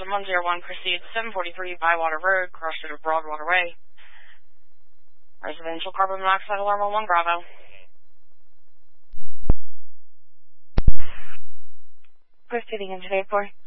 Station 101, proceed 743 Bywater Road, cross to Broadwater Way. Residential carbon monoxide alarm on 1 Bravo. Proceeding into Airport.